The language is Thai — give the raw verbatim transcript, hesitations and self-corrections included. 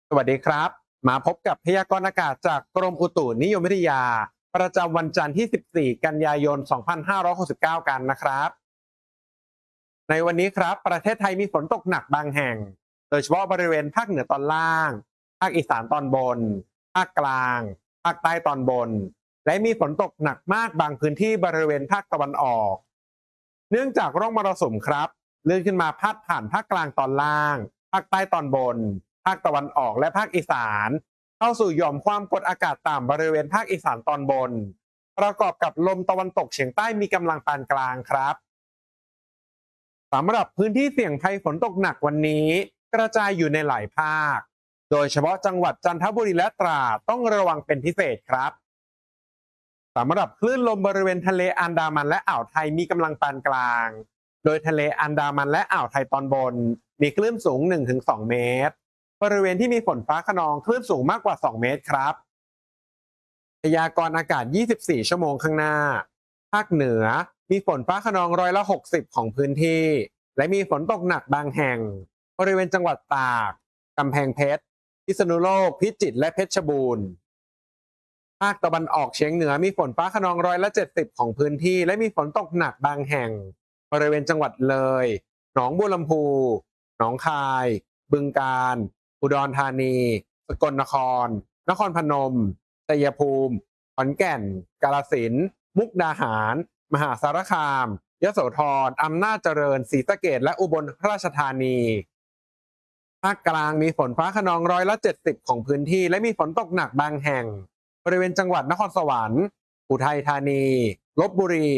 สวัสดีครับมาพบกับพยากรณ์อากาศจากกรมอุตุนิยมวิทยาประจำวันจันทร์ที่ สิบสี่ กันยายน สองพันห้าร้อยหกสิบเก้า กันนะครับในวันนี้ครับประเทศไทยมีฝนตกหนักบางแห่งโดยเฉพาะบริเวณภาคเหนือตอนล่างภาคอีสานตอนบนภาคกลางภาคใต้ตอนบนและมีฝนตกหนักมากบางพื้นที่บริเวณภาคตะวันออกเนื่องจากร่องมรสุมครับเลื่อนขึ้นมาพาดผ่านภาคกลางตอนล่างภาคใต้ตอนบนภาคตะวันออกและภาคอีสานเข้าสู่หย่อมความกดอากาศต่ำบริเวณภาคอีสานตอนบนประกอบกับลมตะวันตกเฉียงใต้มีกำลังปานกลางครับสำหรับพื้นที่เสี่ยงภัยฝนตกหนักวันนี้กระจายอยู่ในหลายภาคโดยเฉพาะจังหวัดจันทบุรีและตราดต้องระวังเป็นพิเศษครับสำหรับคลื่นลมบริเวณทะเลอันดามันและอ่าวไทยมีกำลังปานกลางโดยทะเลอันดามันและอ่าวไทยตอนบนมีคลื่นสูง หนึ่งถึงสอง เมตรบริเวณที่มีฝนฟ้าคะนองคลื่นสูงมากกว่า สอง เมตรครับพยากรณ์อากาศ ยี่สิบสี่ ชั่วโมงข้างหน้าภาคเหนือมีฝนฟ้าคะนองร้อยละ หกสิบ ของพื้นที่และมีฝนตกหนักบางแห่งบริเวณจังหวัดตากกำแพงเพชรพิษณุโลกพิจิตรและเพชรบูรณ์ภาคตะวันออกเฉียงเหนือมีฝนฟ้าคะนองร้อยละ เจ็ดสิบ ของพื้นที่และมีฝนตกหนักบางแห่งบริเวณจังหวัดเลยหนองบัวลำพูหนองคายบึงกาฬอุดรธานีสกลนครนครพนมชัยภูมิขอนแก่นกาฬสินธุ์มุกดาหารมหาสารคามยโสธรอำนาจเจริญศรีสะเกษและอุบลราชธานีภาคกลางมีฝนฟ้าคะนองร้อยละเจ็ดสิบของพื้นที่และมีฝนตกหนักบางแห่งบริเวณจังหวัดนครสวรรค์อุทัยธานีลพบุรี